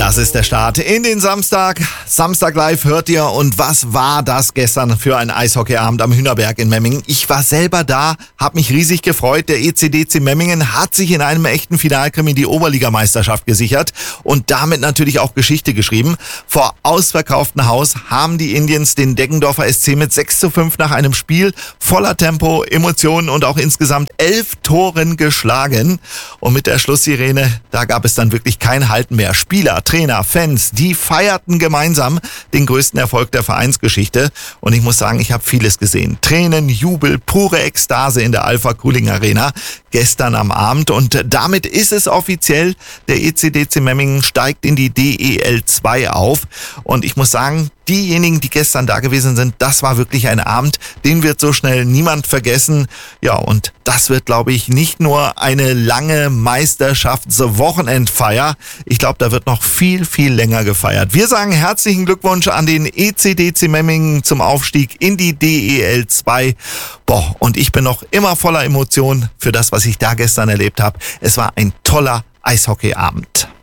Das ist der Start in den Samstag. Samstag live hört ihr. Und was war das gestern für ein Eishockeyabend am Hühnerberg in Memmingen? Ich war selber da, habe mich riesig gefreut. Der ECDC Memmingen hat sich in einem echten Finalkrimi die Oberligameisterschaft gesichert und damit natürlich auch Geschichte geschrieben. Vor ausverkauftem Haus haben die Indians den Deggendorfer SC mit 6:5 nach einem Spiel voller Tempo, Emotionen und auch insgesamt 11 Toren geschlagen. Und mit der Schlusssirene, da gab es dann wirklich kein Halten mehr. Spieler, Trainer, Fans, die feierten gemeinsam den größten Erfolg der Vereinsgeschichte. Und ich muss sagen, ich habe vieles gesehen. Tränen, Jubel, pure Ekstase in der Alpha Cooling Arena gestern am Abend. Und damit ist es offiziell, der ECDC Memmingen steigt in die DEL 2 auf. Und ich muss sagen, diejenigen, die gestern da gewesen sind, das war wirklich ein Abend, den wird so schnell niemand vergessen. Ja, und das wird, glaube ich, nicht nur eine lange Meisterschaftswochenendfeier. Ich glaube, da wird noch viel, viel länger gefeiert. Wir sagen herzlichen Glückwunsch an den ECDC Memmingen zum Aufstieg in die DEL 2. Boah, und ich bin noch immer voller Emotionen für das, was ich da gestern erlebt habe. Es war ein toller Eishockeyabend.